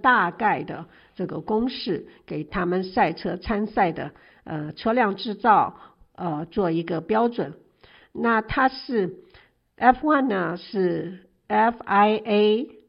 大概的这个公式，给他们赛车参赛的车辆制造做一个标准。那它是 F1 呢是 FIA